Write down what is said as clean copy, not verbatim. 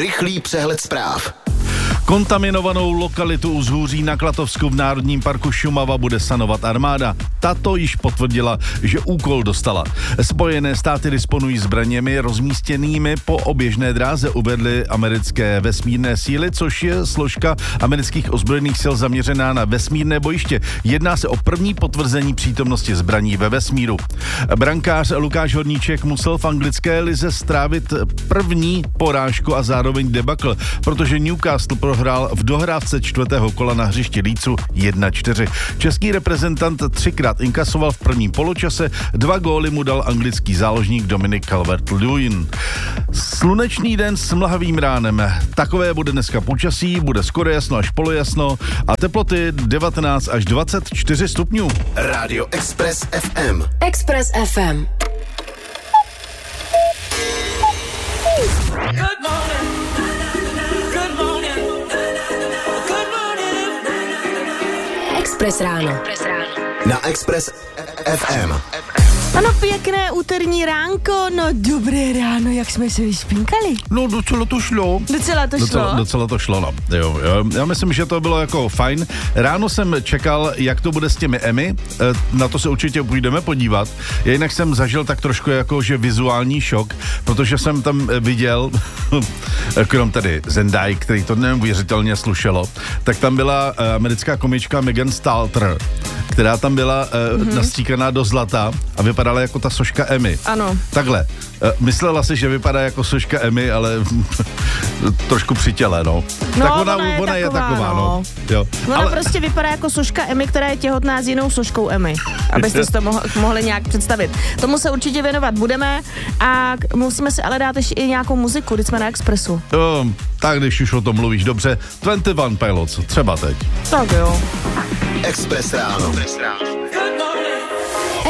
Rychlý přehled zpráv. Kontaminovanou lokalitu u Zhůří na Klatovsku v Národním parku Šumava bude sanovat armáda. Tato již potvrdila, že úkol dostala. Spojené státy disponují zbraněmi rozmístěnými po oběžné dráze, uvedly americké vesmírné síly, což je složka amerických ozbrojených sil zaměřená na vesmírné bojiště. Jedná se o první potvrzení přítomnosti zbraní ve vesmíru. Brankář Lukáš Horníček musel v anglické lize strávit první porážku a zároveň debakl, protože Newcastle prohrál v dohrávce čtvrtého kola na hřišti Leedsu 1-4. Český reprezentant 3krát inkasoval v prvním poločase, 2 góly mu dal anglický záložník Dominic Calvert-Lewin. Slunečný den s mlhavým ránem. Takové bude dneska počasí, bude skoro jasno až polojasno a teploty 19 až 24 stupňů. Radio Express FM. Express FM. Express ráno. Na Express FM. Ano, pěkné úterní ránko, no dobré ráno, jak jsme se vyšpinkali. No docela to šlo. Docela to šlo, no. Jo. Já myslím, že to bylo jako fajn. Ráno jsem čekal, jak to bude s těmi Emmy, na to se určitě půjdeme podívat. Já jinak jsem zažil tak trošku jako, že vizuální šok, protože jsem tam viděl, krom tedy Zendaya, který to neuvěřitelně slušelo, tak tam byla americká komička Megan Stalter, která tam byla nastříkaná do zlata a vypadala jako ta soška Emmy. Ano. Takhle. Myslela si, že vypadá jako soška Emmy, ale trošku při těle, no. No, tak ona je taková, no. Jo. Ona prostě vypadá jako soška Emmy, která je těhotná s jinou soškou Emmy. Abyste si to mohli nějak představit. Tomu se určitě věnovat budeme a musíme si ale dát ještě i nějakou muziku, když jsme na Expressu. Tak když už o tom mluvíš, dobře. 21 Pilots, třeba teď. Tak jo. Express ráno.